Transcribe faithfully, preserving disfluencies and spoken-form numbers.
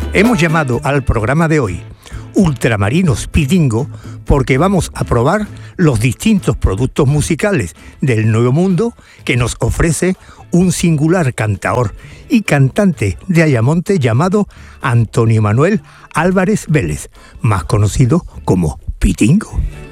Hemos llamado al programa de hoy Ultramarinos Pitingo porque vamos a probar los distintos productos musicales del Nuevo Mundo que nos ofrece un singular cantaor y cantante de Ayamonte llamado Antonio Manuel Álvarez Vélez, más conocido como Pitingo.